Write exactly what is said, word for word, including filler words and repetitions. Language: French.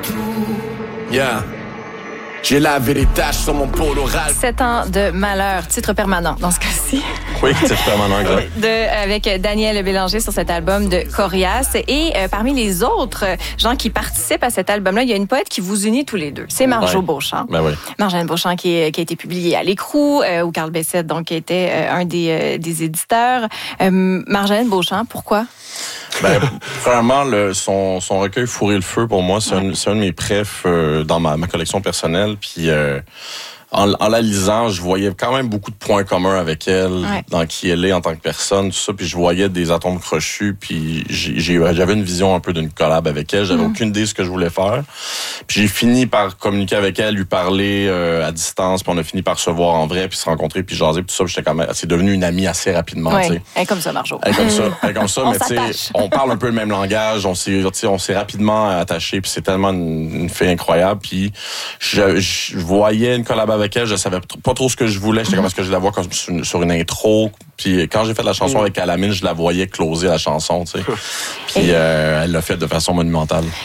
Yeah. J'ai lavé les taches sur mon pôle oral. Sept ans de malheur, titre permanent dans ce cas-ci. Oui, titre permanent, exact. De, avec Daniel Bélanger sur cet album de Corias. Et euh, parmi les autres gens qui participent à cet album-là, il y a une poète qui vous unit tous les deux. C'est Marjo ouais. Beauchamp. Ben oui. Marjolaine Beauchamp qui, est, qui a été publiée à l'Écrou, euh, où Carl Bessette donc, était euh, un des, euh, des éditeurs. Euh, Marjolaine Beauchamp, pourquoi? Ben, premièrement, le, son, son recueil Fourrer le feu, pour moi, c'est, ouais. un, c'est un de mes préfs euh, dans ma, ma collection personnelle. Puis euh, en, en la lisant, je voyais quand même beaucoup de points communs avec elle, ouais. dans qui elle est en tant que personne, tout ça. Puis je voyais des atomes crochus. Puis j'ai, j'ai, j'avais une vision un peu d'une collab avec elle. J'avais mm. aucune idée de ce que je voulais faire. Puis j'ai fini par communiquer avec elle, lui parler euh, à distance. Puis on a fini par se voir en vrai, puis se rencontrer, puis jaser, puis tout ça. Puis j'étais quand même, c'est devenu une amie assez rapidement. Ouais. Tu sais. Elle est comme ça, Marjo. Elle est comme ça. Elle est comme ça. on mais tu sais, on parle un peu le même langage. On s'est, on s'est rapidement attachés. Puis c'est tellement une, une fille incroyable. Puis je, je voyais une collab avec elle. Je savais pas trop ce que je voulais. J'étais mm-hmm. comme, est-ce que je la vois comme sur une, sur une intro? Puis quand j'ai fait la chanson mm. avec Alamine, je la voyais closer la chanson, tu sais. Puis euh, elle l'a fait de façon monumentale.